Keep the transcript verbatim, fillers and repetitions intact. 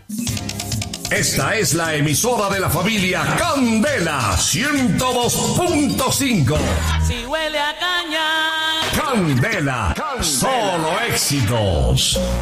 Esta es la emisora de la familia Candela ciento dos punto cinco. Si huele a caña. Candela, Candela. Solo éxitos.